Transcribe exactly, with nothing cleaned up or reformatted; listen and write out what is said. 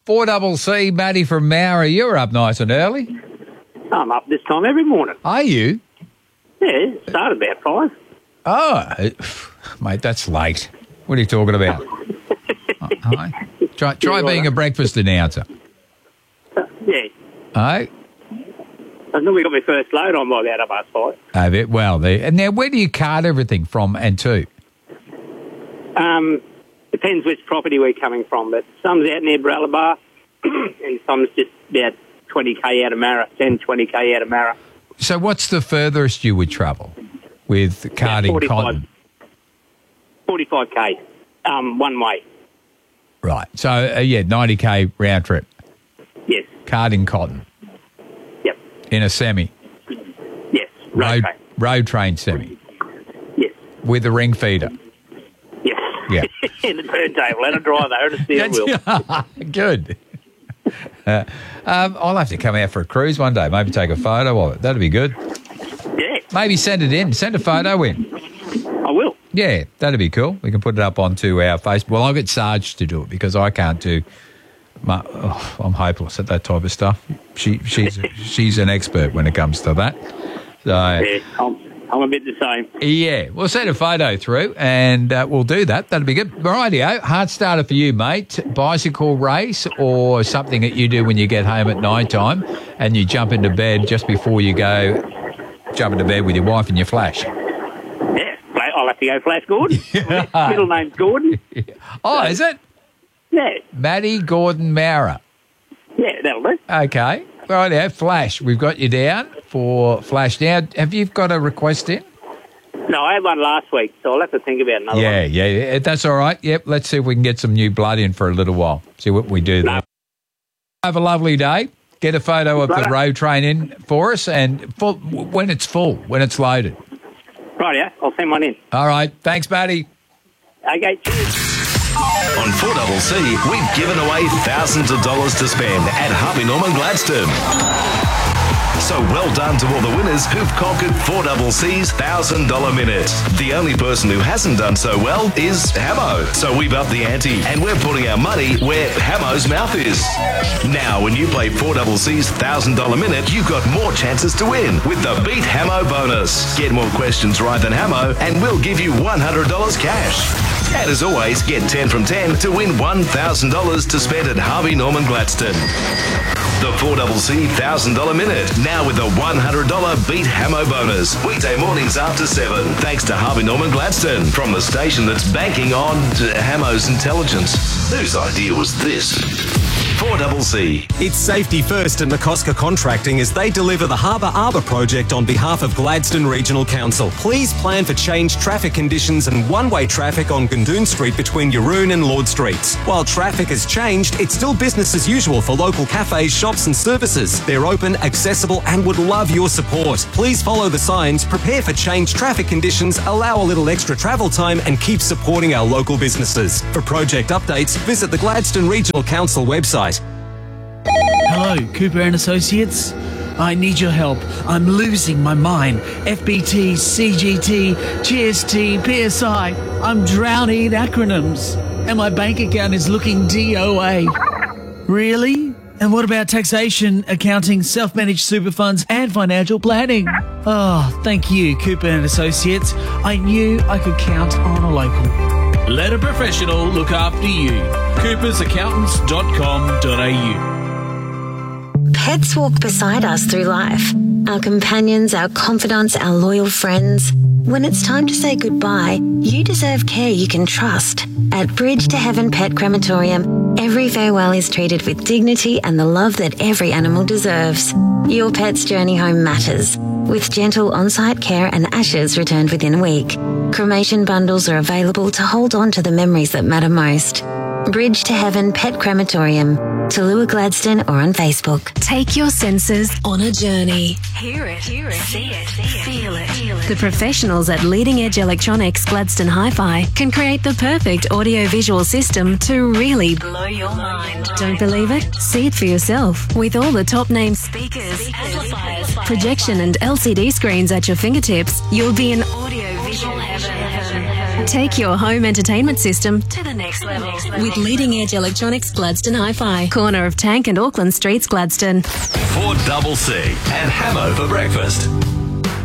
four double C, Matty from Mowra. You're up nice and early. I'm up this time every morning. Are you? Yeah, it started about five. Oh, mate, that's late. What are you talking about? oh, hi. Try, try being a breakfast announcer. Uh, yeah. Oh, I normally got my first load on by about half past five. have it? Well, there. And now, where do you cart everything from and to? Um, depends which property we're coming from, but some's out near Bralabar and some's just about twenty k out of Mara, ten, twenty k out of Mara. So what's the furthest you would travel with carting forty-five cotton? forty-five k, um, one way. Right. So, uh, yeah, ninety k round trip. Yes. Carting cotton. Yep. In a semi. Yes. Road, Road, train. road train semi. Yes. With a ring feeder. Yes. Yeah. In the turntable, and a driver, and a steering wheel. Good. Uh, um, I'll have to come out for a cruise one day. Maybe take a photo of it. That'd be good. Yeah. Maybe send it in. Send a photo in. I will. Yeah, that'd be cool. We can put it up onto our Facebook. Well, I'll get Sarge to do it because I can't do. My, oh, I'm hopeless at that type of stuff. She, she's, she's an expert when it comes to that. So, Yeah, I'm, I'm a bit the same. yeah, we'll send a photo through and uh, we'll do that. That'll be good. Rightio, hard starter for you, mate. Bicycle race or something that you do when you get home at night time and you jump into bed just before you go, jump into bed with your wife and your flash. Yeah, I'll have to go Flash Gordon. Middle name's Gordon. Oh, is it? Yeah, Matty Gordon Mowra. yeah, that'll do. Okay. Rightio, Flash. We've got you down for Flash. Now, have you got a request in? No, I had one last week, so I'll have to think about another Yeah, one. yeah, yeah. That's all right. Yep, let's see if we can get some new blood in for a little while. See what we do there. No. Have a lovely day. Get a photo of the Righto. road train in for us and full, when it's full, when it's loaded. Right, yeah, I'll send one in. All right. Thanks, Matty. Okay, cheers. On four double C, we've given away thousands of dollars to spend at Harvey Norman Gladstone. So well done to all the winners who've conquered four double C's one thousand dollars minute. The only person who hasn't done so well is Hamo. So we've upped the ante and we're putting our money where Hamo's mouth is. Now, when you play four double C's one thousand dollars minute, you've got more chances to win with the Beat Hamo bonus. Get more questions right than Hamo and we'll give you one hundred dollars cash. And as always, get ten from ten to win one thousand dollars to spend at Harvey Norman Gladstone. The four double C one thousand dollars minute, now with a one hundred dollars Beat Hamo bonus. Weekday mornings after seven, thanks to Harvey Norman Gladstone, from the station that's banking on Hamo's intelligence. Whose idea was this? four double C. It's safety first in McCosker Contracting as they deliver the Harbour Arbour project on behalf of Gladstone Regional Council. Please plan for changed traffic conditions and one-way traffic on Gundoon Street between Yaroon and Lord Streets. While traffic has changed, it's still business as usual for local cafes, shops and services. They're open, accessible and would love your support. Please follow the signs, prepare for changed traffic conditions, allow a little extra travel time and keep supporting our local businesses. For project updates, visit the Gladstone Regional Council website. Hello, Cooper and Associates. I need your help. I'm losing my mind. F B T, C G T, G S T, P S I. I'm drowning in acronyms. And my bank account is looking D O A. Really? And what about taxation, accounting, self-managed super funds, and financial planning? Oh, thank you, Cooper and Associates. I knew I could count on a local. Let a professional look after you. coopers accountants dot com dot a u. Pets walk beside us through life. Our companions, our confidants, our loyal friends. When it's time to say goodbye, you deserve care you can trust. At Bridge to Heaven Pet Crematorium, every farewell is treated with dignity and the love that every animal deserves. Your pet's journey home matters, with gentle on-site care and ashes returned within a week. Cremation bundles are available to hold on to the memories that matter most. Bridge to Heaven Pet Crematorium, Tallulah Gladstone, or on Facebook. Take your senses on a journey. Hear it, hear it, see it, feel it. The professionals at Leading Edge Electronics Gladstone Hi-Fi can create the perfect audio-visual system to really blow your mind. Don't believe it? See it for yourself. With all the top-name speakers, amplifiers, projection and L C D screens at your fingertips, you'll be in audio-visual heaven. Take your home entertainment system to the next level with Leading Edge Electronics Gladstone Hi-Fi, corner of Tank and Auckland Streets, Gladstone. four C C and Hamo for breakfast.